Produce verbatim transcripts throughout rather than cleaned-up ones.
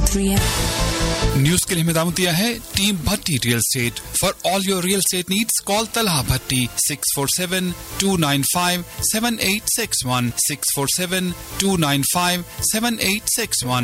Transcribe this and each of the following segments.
Three है। News के लिए हमें दिया है team Bhatti real estate. For all your real estate needs call Talha Bhatti six four seven to nine five seven eight six one six four seven to nine five seven eight six one.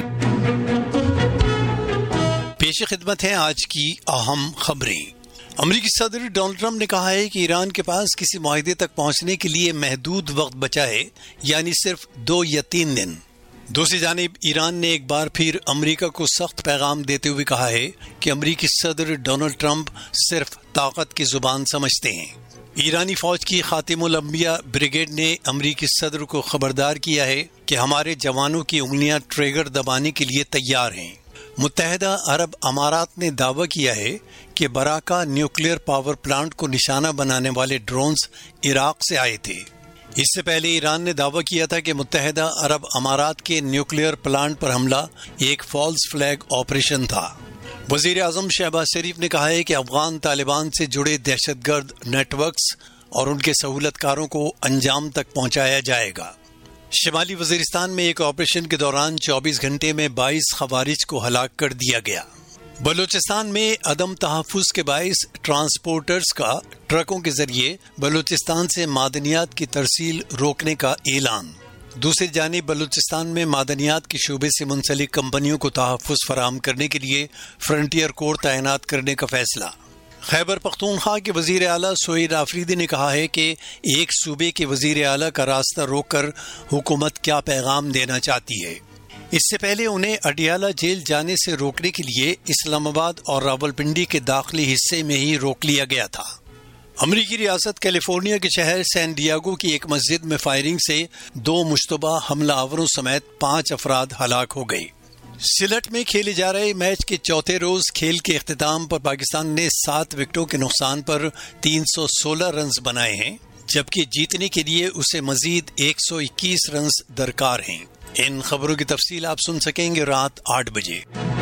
पेश खिदमत है आज की अहम खबरें। अमरीकी सदर Donald Trump ने कहा है कि ईरान के पास किसी मुआहदे तक पहुंचने के लिए महदूद वक्त बचा है, यानी सिर्फ दो या तीन दिन। दूसरी जानिब ईरान ने एक बार फिर अमेरिका को सख्त पैगाम देते हुए कहा है कि अमरीकी सदर डोनाल्ड ट्रंप सिर्फ ताकत की जुबान समझते हैं। ईरानी फौज की खातिमुल अंबिया ब्रिगेड ने अमरीकी सदर को खबरदार किया है कि हमारे जवानों की उंगलियां ट्रिगर दबाने के लिए तैयार हैं। मुत्तहिदा अरब अमारात ने दावा किया है कि बराका न्यूक्लियर पावर प्लांट को निशाना बनाने वाले ड्रोन्स इराक से आए थे। इससे पहले ईरान ने दावा किया था कि मुत्तहिदा अरब अमारात के न्यूक्लियर प्लांट पर हमला एक फॉल्स फ्लैग ऑपरेशन था। वजीर आजम शहबाज शरीफ ने कहा है कि अफगान तालिबान से जुड़े दहशतगर्द नेटवर्क्स और उनके सहूलतकारों को अंजाम तक पहुंचाया जाएगा। शिमाली वजीरिस्तान में एक ऑपरेशन के दौरान चौबीस घंटे में बाईस खवारिज को हलाक कर दिया गया। बलूचिस्तान में अदम तहफ़्फ़ुज़ के बाइस ट्रांसपोर्टर्स का ट्रकों के जरिए बलूचिस्तान से मादनियात की तरसील रोकने का ऐलान। दूसरी जानिब बलूचिस्तान में मादनियात के शोबे से मुंसलिक कंपनियों को तहफ़्फ़ुज़ फराहम करने के लिए फ्रंटियर कोर तैनात करने का फैसला। खैबर पख्तूनख्वा के वजीर आला सोहेल आफरीदी ने कहा है कि एक सूबे के वजीर आला का रास्ता रोककर हुकूमत क्या पैगाम देना चाहती है। इससे पहले उन्हें अडियाला जेल जाने से रोकने के लिए इस्लामाबाद और रावलपिंडी के दाखिली हिस्से में ही रोक लिया गया था। अमरीकी रियासत कैलिफोर्निया के शहर सैन डियागो की एक मस्जिद में फायरिंग से दो मुश्तबा हमलावरों समेत पांच अफराद हलाक हो गए। सिलट में खेले जा रहे मैच के चौथे रोज खेल के इख्तिताम पर पाकिस्तान ने सात विकेटों के नुकसान पर तीन सौ सोलह रन बनाए हैं, जबकि जीतने के लिए उसे मजीद एक सौ इक्कीस रन दरकार हैं। इन खबरों की तफसील आप सुन सकेंगे रात आठ बजे।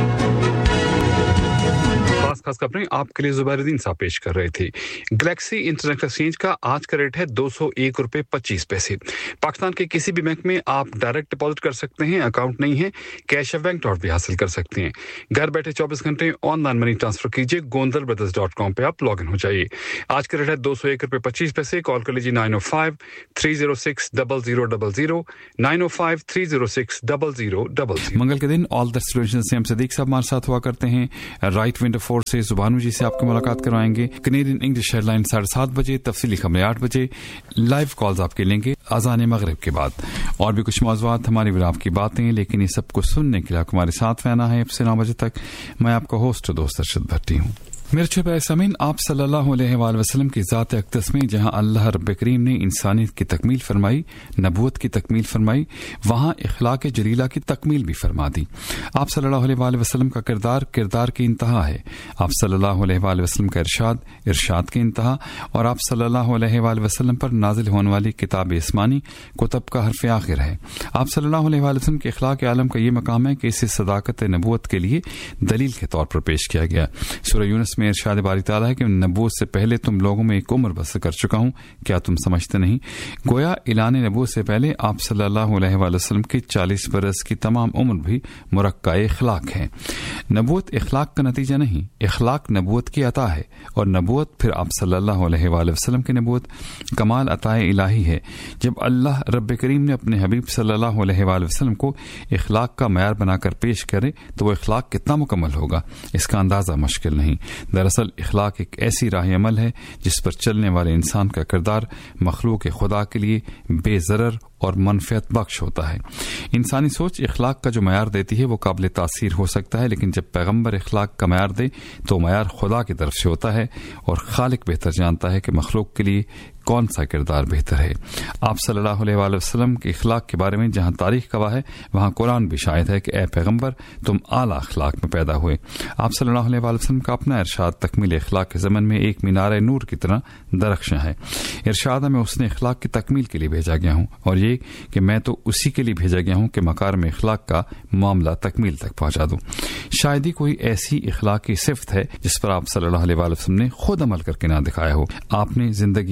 खास खास खबरें आपके लिए जुबैरुद्दीन साहब पेश कर रहे थे। गैलेक्सी इंटरनेशनल एक्सचेंज का आज का रेट है दो सौ एक रुपए पच्चीस पैसे। पाकिस्तान के किसी भी बैंक में आप डायरेक्ट डिपॉजिट कर सकते हैं, अकाउंट नहीं है कैश बैंक डॉट भी हासिल कर सकते हैं। घर बैठे चौबीस घंटे ऑनलाइन मनी ट्रांसफर कीजिए, गोंदल ब्रदर्स डॉट कॉम पे आप लॉग इन हो जाइए। आज का रेट है दो सौ एक रुपए पच्चीस पैसे। कॉल कर लीजिए नाइन ओ five three zero six double zero double zero nine ओ five three zero six double zero double zero. मंगल के दिन ऑल द सॉल्यूशन से हम सदीक साहब हमारे साथ हुआ करते हैं। राइट विंडो फोर से जुबानू जी से आपकी मुलाकात करवाएंगे। कनेडियन इंग्लिश हेडलाइन साढ़े सात बजे, तफसीली खबरें आठ बजे, लाइव कॉल्स आपके लेंगे अजान मगरिब के बाद। और भी कुछ मौज़ूआत हमारी भी आपकी बातें, लेकिन ये सब कुछ सुनने के लिए आपको हमारे साथ रहना है। अब से नौ बजे तक मैं आपका होस्ट दोस्त अरशद भट्टी हूँ। मेरे छुपे समीन आप सल्लल्लाहु अलैहि वसल्लम की ज़ात अक़दस में जहां अल्लाह रब्ब करीम ने इंसानियत की तकमील फरमाई, नबूवत की तकमील फरमाई, वहां इखलाक जलीला की तकमील भी फरमा दी। आप सल्लल्लाहु अलैहि वसल्लम का किरदार किरदार की इंतहा है। आप सल्लल्लाहु अलैहि वसल्लम का इरशाद इरशाद की इंतहा, और आप सल्लल्लाहु अलैहि वसल्लम पर नाजिल होने वाली किताब इस्मानी कुतब का हर्फ आखिर है। आप सल्लल्लाहु अलैहि वसल्लम के इखलाक आलम का ये मकाम है कि इसे सदाकत नबूवत के लिए दलील के तौर पर पेश किया गया। सूरह यूनुस में इरशाद बारी ताला है कि नबूवत से पहले तुम लोगों में एक उम्र बसर कर चुका हूं, क्या तुम समझते नहीं? गोया ऐलान नबूवत से पहले आप सल्लल्लाहु अलैहि वसल्लम की चालीस बरस की तमाम उम्र भी मुरक्का इखलाक है। नबूवत इखलाक का नतीजा नहीं, इखलाक नबूवत की अता है, और नबूवत फिर आप सल्लल्लाहु अलैहि वसल्लम की नबूवत कमाल अताए इलाही है। जब अल्लाह रब्ब करीम ने अपने हबीब सल्लल्लाहु अलैहि वसल्लम को इखलाक का मयार बनाकर पेश करे तो वो इखलाक कितना मुकम्मल होगा, इसका अंदाजा मुश्किल नहीं। दरअसल इखलाक एक ऐसी राह अमल है जिस पर चलने वाले इंसान का किरदार मखलूक खुदा के लिए बेज़रर और मनफियत बख्श होता है। इंसानी सोच इखलाक का जो मयार देती है वो काबिल तासीर हो सकता है, लेकिन जब पैगम्बर इखलाक का मयार दे तो मयार खुदा की तरफ से होता है, और खालिक बेहतर जानता है कि मखलूक के लिए कौन सा किरदार बेहतर है। आप सल्लल्लाहु अलैहि वसल्लम के इखलाक के बारे में जहां तारीख गवाह है वहां कुरान भी शाहिद है कि ए पैगम्बर तुम आला अखलाक में पैदा हुए। आप सल्लल्लाहु अलैहि वसल्लम का अपना इरशाद तकमील इखलाक के ज़मन में एक मीनार नूर की तरह दरख्शां है। इरशाद में उसने इखलाक की तकमील के लिए भेजा गया हूं, और ये कि मैं तो उसी के लिए भेजा गया हूं कि मकार में इखलाक का मामला तकमील तक पहुंचा दूं। शायद ही कोई ऐसी इखलाक की सिफत है जिस पर आप सल्लल्लाहु अलैहि वसल्लम ने खुद अमल करके ना दिखाया हो। आपने जिंदगी को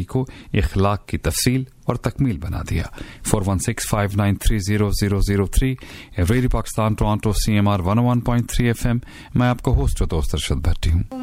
اخلاق کی تفصیل اور تکمیل بنا دیا. Four one six five nine three zero zero zero three radio Pakistan Toronto C M R one one point three F M. میں آپ کا ہوسٹ و دوست ارشد بھٹی ہوں.